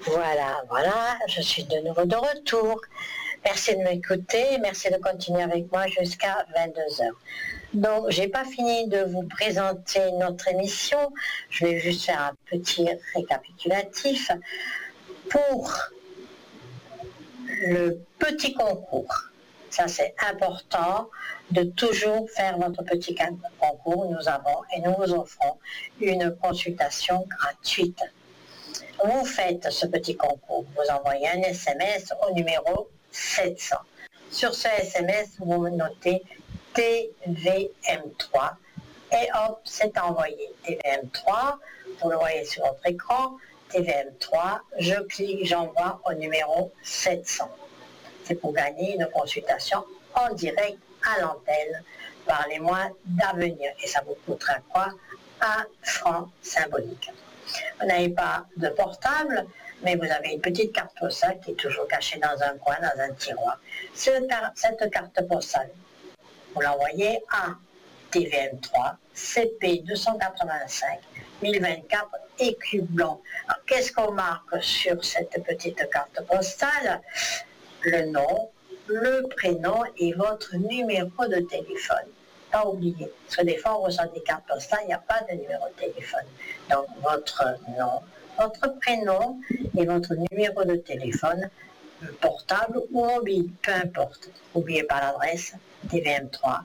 Voilà, voilà, je suis de nouveau de retour. Merci de m'écouter, merci de continuer avec moi jusqu'à 22h. Donc, j'ai pas fini de vous présenter notre émission. Je vais juste faire un petit récapitulatif pour le petit concours. Ça, c'est important de toujours faire votre petit concours. Nous avons et nous vous offrons une consultation gratuite. Vous faites ce petit concours, vous envoyez un SMS au numéro 700. Sur ce SMS, vous notez TVM3 et hop, c'est envoyé. TVM3, vous le voyez sur votre écran, TVM3, je clique, j'envoie au numéro 700. C'est pour gagner une consultation en direct à l'antenne par les mois d'avenir. Et ça vous coûtera quoi? 1 franc symbolique. Vous n'avez pas de portable, mais vous avez une petite carte postale qui est toujours cachée dans un coin, dans un tiroir. Cette carte postale, vous l'envoyez à TVM3, CP 285 1024 écu blanc. Alors, qu'est-ce qu'on marque sur cette petite carte postale? Le nom, le prénom et votre numéro de téléphone. Pas oublier, parce que des fois on reçoit des cartes postales, il n'y a pas de numéro de téléphone. Donc votre nom, votre prénom et votre numéro de téléphone, portable ou mobile, peu importe. N'oubliez pas l'adresse, TVM3,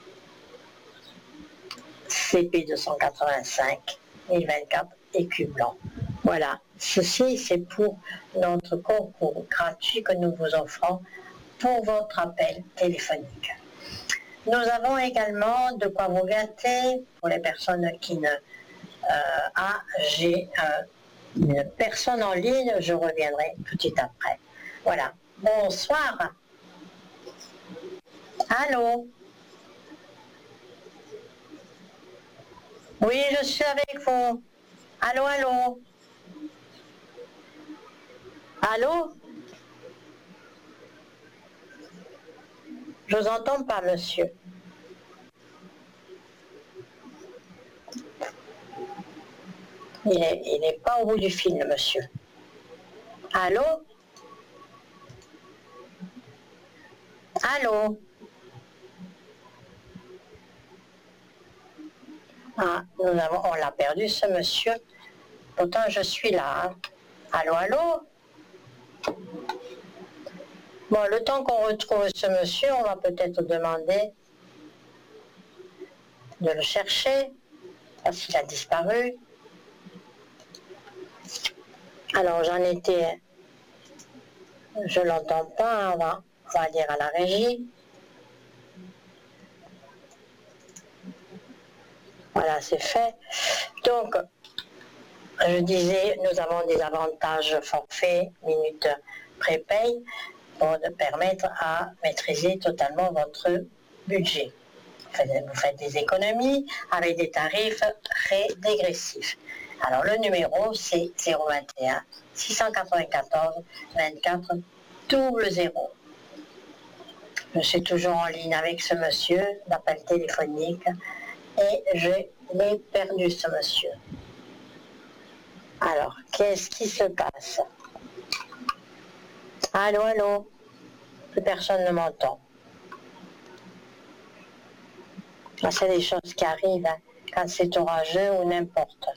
CP 285 1024 écu blanc. Voilà, ceci c'est pour notre concours gratuit que nous vous offrons pour votre appel téléphonique. Nous avons également de quoi vous gâter pour les personnes qui ne... j'ai une personne en ligne, je reviendrai tout de suite après. Voilà, bonsoir. Allô? Oui, je suis avec vous. Allô, allô? Allô? Je vous entends pas, monsieur. Il n'est pas au bout du fil, monsieur. Allô? Allô? Ah, on l'a perdu, ce monsieur. Pourtant, je suis là. Hein. Allô, allô? Bon, le temps qu'on retrouve ce monsieur, on va peut-être demander de le chercher, parce qu'il a disparu. Alors, j'en étais... Je l'entends pas, on va dire à la régie. Voilà, c'est fait. Donc, je disais, nous avons des avantages forfaits, minutes prépay, pour permettre à maîtriser totalement votre budget. Vous faites des économies avec des tarifs très dégressifs. Alors le numéro c'est 021 694 24 00. Je suis toujours en ligne avec ce monsieur d'appel téléphonique et je l'ai perdu ce monsieur. Alors, qu'est-ce qui se passe? Allô, allô? Plus personne ne m'entend. C'est des choses qui arrivent hein, quand c'est orageux ou n'importe.